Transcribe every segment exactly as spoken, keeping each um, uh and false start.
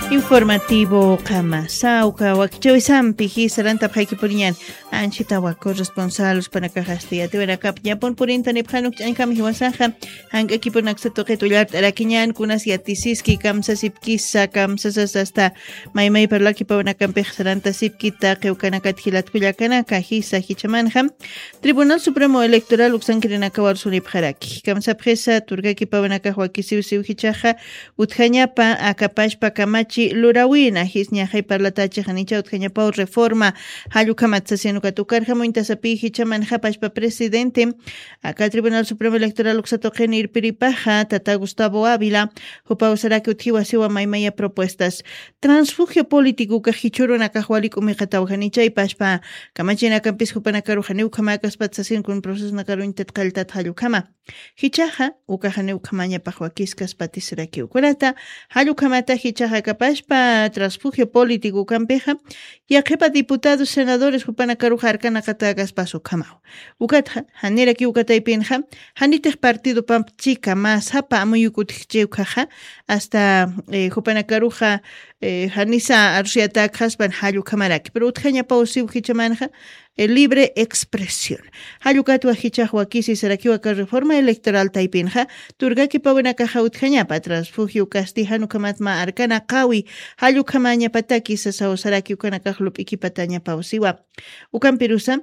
Informativo Kamasauka, Wakchoisampi, Hisaranta Paikipurian, Anchitawa, corresponsalos para Cajastia, Teveracap, Yapon Purinta Nephanuk, and Kamiwasaja, Hang Ekiponaxato Ketuyart, Arakian, Kunas Yatisiski, Kamsa Sipkisa, Kamsas hasta Maimai Perlaki Pavanacampe, Saranta Sipkita, Keukanakat Hilat Kuyakanaka, Hisa Hichamanham, Tribunal Supremo Electoral, Uxankirinakawar Sunipharaki, Kamsa Presa, Turgaki Pavanaka, Wakisiu Hichaja, Utjanyapa, Akapashpa Kamachi. Lurawina hisña parlatache janicha utjañapau reforma hayukamatsaciano katukar jamuintasapi hichaman hapashpa presidente acá Tribunal Supremo Electoral uxatoqen irpiripaja tata Gustavo Ávila hupau saraki utjiwasiwa maimaya propuestas transfugio político kahichuruna kahualiku mijatau janicha y pashpa kamachina kampis hupanakaru janiu kamakas patsacion con proceso nakaru intetkaltat hayukama hichaja ukajaniu kamaña pahuakiskas patisraki ukurata hayukamata hichaja kapashpa transfugio político campeja y ajepa diputados senadores hupana karuja arkana katagas paso kamao ukatja hanera ki ukatay pinja hanitej partido pamchica más hapa amuyukutjeukaja hasta eh, hupana karuja eh, hanisa arsiata kasban hayu kamaraki pero utjaña pausi ukichamanja el libre expresión. Hayukatwa hichahwakisi sarakiwaka reforma electoral taipinja, turgaki pawena kaja utjañapa transfugio castijanu kamatma arkana kawi, hayukamaña pataki sasao saraki ukana kajlup ikipataña pausiwa. Ukan pirusa,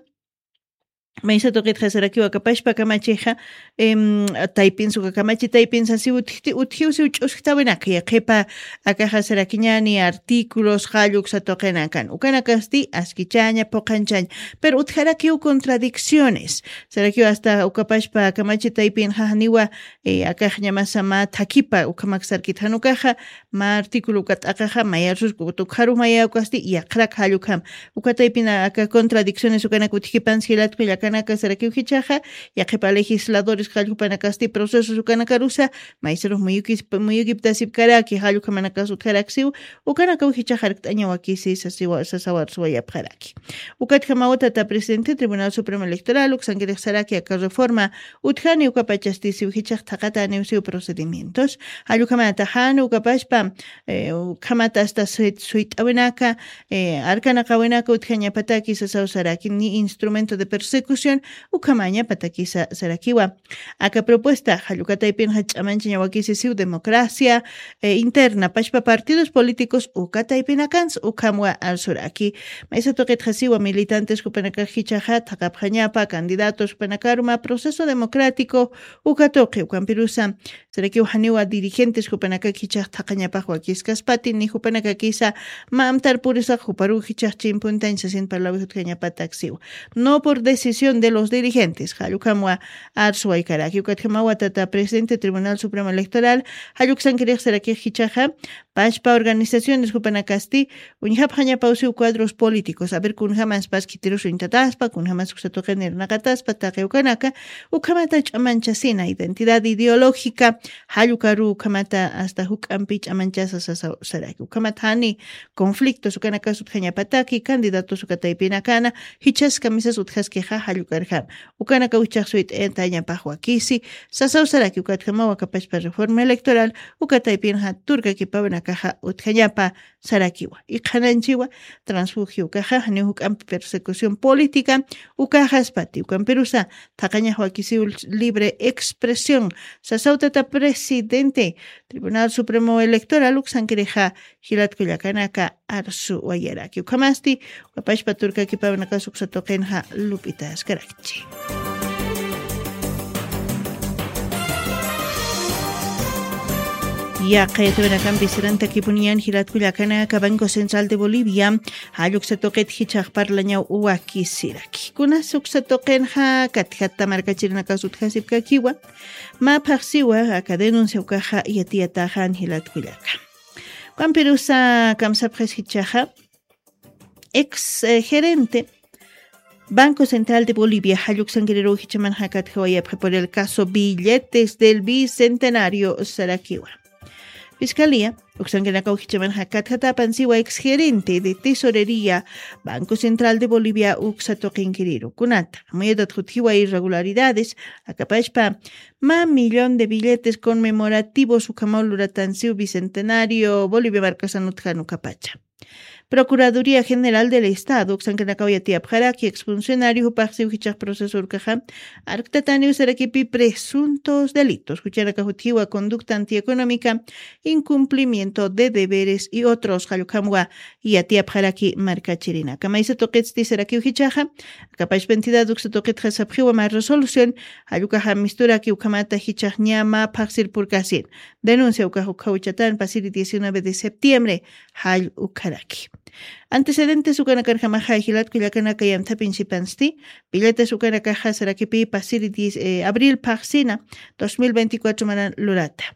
Maisa toqit khasaraki wa kapashpa kamacheja em taipin suka kamachi taipin sasi uthi uthiu si uchustawena que qepa aka khasarakiñani artículos haluk satoqena kan ukana kasti askichaña poqanchañ pero utjaraki u contradicciones saraki hasta ukapashpa kamachi taipin haniwa e aka llamasama takipa ukamaksarkit hanukaja ma artículo kat aka mayarsus kutukharu maya kasti yaqrak halukam ukataipin aka contradicciones ukana kuthipan silat kanaka saraki uhichaja yaqipa legisladores hallhupanakasti procesos ukanakarusa maiseros muyukis muyukiptasip karaki hallhukamanakas utkaraksiu ukanaka uhichaja rkt'añawakisi sasiwa sasawarsuwa yapjaraki ukatjamawata ta presidente Tribunal Supremo Electoral uksankirej saraki aka reforma utjani ukapachastisi uhichaj taqata neusiu procedimientos hallhukamanata hanu ukapashpa ukamata hasta suit'awenaka arkanaka wenaka utjañapataki sasaw saraki ni instrumento de persecución ukamaña patakisa sarakiwa. Aka propuesta halukataypin hach'amancha ñawakisisiu democracia eh, interna pashpa partidos políticos ukataypinakans ukamwa alsuraki. Maisa toqet hasiwa militantes kupanaka hichaja taqapjañapa candidatos panakaruma proceso democrático ukatoqi ukampirusa sarakiwa haniwa dirigentes kupanaka hichaj taqañapaj wakiscaspati ni kupanaka kisa maamtar purisa huparu hichaj chimpuntañ sasin parlawi hutkañapa taksiwa. No por decisión de los dirigentes. Halukamwa Arsua y Karaki, Ukatjamawa Tata, presidente Tribunal Supremo Electoral, Haluk Sankirej Saraki Hichaja, Pashpa organizaciones Jupanacasti, Unjapjaña Pausiu cuadros políticos, a ver kun jamás Paskitiru Intataspa, kun jamás Usatogener Nagataspa, Takeukanaka, Ukamata Chamanchasina, identidad ideológica, Halukaru, Ukamata hasta Hukampich Amanchasa Saraki, Ukamatani, conflictos Ukanaka Subjaña Pataki, candidatos Ukataipinakana, Hichas camisas Utjaskeja, Halukarjam, Ukanaka Uchasuit Entaña Pajuakisi, Sasau Saraki, Ukatjamawa Kapashpa Reforma Electoral, Ukataipinja, Turka Kipabanakaja, Utjañapa, Sarakiwa, Ikhananchiwa, Transfugio Kaja, Neukamp persecución política, Ukajaspati, Ukamperusa, Takaña Joaquisi libre expresión, Sasautata presidente, Tribunal Supremo Electoral, Uxankireja, Hilat Kuyakanaka, Arsu Wayeraki, Ukamasti, Ukapashpa Turka Kipabanaka Suksatokenja, Lupita Skarachi. Ya que tuvieron visirante que ponían Hilat Kuliacana, Banco Central de Bolivia, Haluk se toquet hichach parlaña uaki siraki. Kuna suk se toquen ha katjata marca chirna kasut hasip kakiwa, ma parsiwa a denuncia ukaja y atiatajan Hilat Kuliaca. Juan Perusa Kamsapres Hichaja, ex eh, gerente Banco Central de Bolivia, Haluk Sanguerero Hichaman Hakat Hawaya por el caso billetes del bicentenario Sarakiwa. Fiscalía, Uxanguenacau Hichamanha Katjatapan siwa exgerente de Tesorería Banco Central de Bolivia Uxatoquinquiriro. Kunata, Amoyedat Jutjiwa irregularidades, Acapachpa, ma millón de billetes conmemorativos Ucamauluratanciu Bicentenario Bolivia Barcasanutjanu Capacha. Procuraduría General del Estado, Uxanquenacauyatia Pjaraki, exfuncionario Paxiu Hichach Procesor Caja, Arctataniu Sarakipi, presuntos delitos, Huchanacajutiwa, conducta antieconómica, incumplimiento de deberes y otros, Halukamwa y Atia Pjaraki, Marca Chirina. Kamaisa Toquetsti Sarakiu Hichaja, Capaz Pentidad Uxatoquet Jasapjiwa, más resolución, Halukaja Misturaki, Ukamata Hichach Ñama, Paxir Purcasin. Denuncia Ucajukauchatán, Pasiri diecinueve de septiembre, Hal Ukaraki. Antecedentes Ucanacarjamaja, Gilat Cuyacanaka y Antapinchipansti, billetes Ucanacaja, Sarakipi, Pasiri, eh, abril, Paxina, dos mil veinticuatro, Maran Lurata.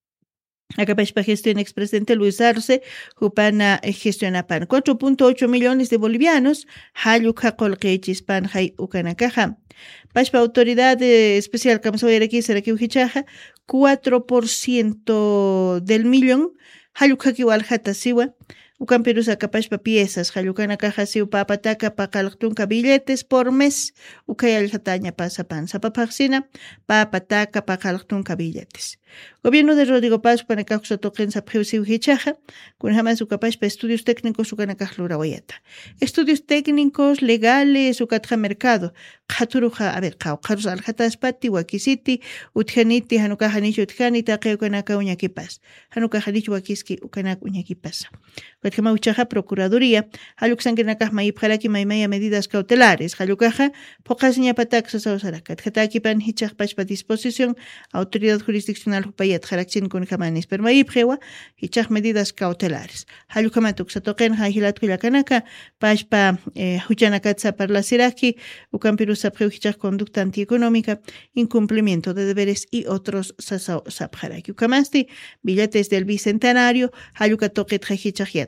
Acá para gestión expresidente Luis Arce, Jupana gestiona pan. cuatro punto ocho millones de bolivianos, Hayuka Colquechis pan Hay Ucanacaja. Pashpa autoridad especial Kamsoyereki Sereki Ujichaja, cuatro por ciento del millón, Hayuka Kiwalhata Siwa. Ucamperusa capachpa piezas, Hayucana caja siu papataca pacaltunca billetes por mes, Ucayal jataña pasa panza papaxina, papataca pacaltunca billetes. Gobierno de Rodrigo Paz, Panacauxa toquen sapjeusiu hichaja, con jamás su capachpa estudios técnicos Ucanacajlura Guayata. Estudios técnicos legales, Ucatja mercado, Katuruja, a ver, Kau, Carlos Aljatas-Pati, Wakisiti, Utjaniti, Hanukajanichi, Utjanita, Ucanaka Uñaquipas, Hanukajanichi, Wakiski, Ucanak Uñaquipas. Uchaja Procuraduría, Haluxanguenacaj Maipjaraki Maimaya medidas cautelares, Halucaja, Pocas Ñapatak Sosaracat, Jatakipan Hichaj Pachpa disposición, Autoridad Jurisdiccional Jupayat Jaraxin con Jamanis Permaipjewa, Hichaj medidas cautelares. Halucamatuk Satoken, Hajilat Kuyakanaka, Pachpa Huchanakatza Parlasiraki, Ucampirusa Preuhichaj conducta antieconómica, incumplimiento de deberes y otros Sasao Sapjaraki. Ucamasti, billetes del bicentenario, Halucatoket Hajichajat.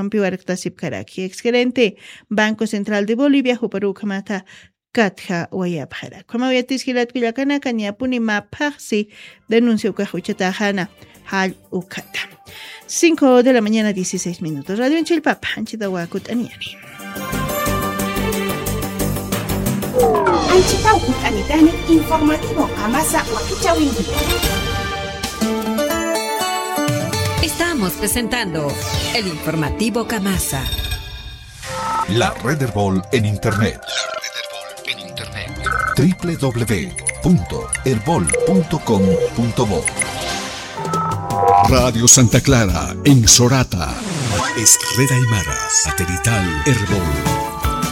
Exgerente Banco Central de Bolivia, Juparu Kamata Katja Wayabjara. Como había tisquilat Pilacana, Cañapuni Mapaxi, denuncia Ucajuchatajana, Hal Ucata. cinco de la mañana, dieciséis minutos. Radio en Chilpapa, Anchitawakut Aniani. Anchitawakut Anitani, informativo, Amasa Wakichawindi. Estamos presentando el informativo Camasa. La Red Herbol en Internet. La Red Herbol en Internet. doble u doble u doble u punto herbol punto com punto bo. Radio Santa Clara en Sorata. Es Red Aymara, satelital Herbol.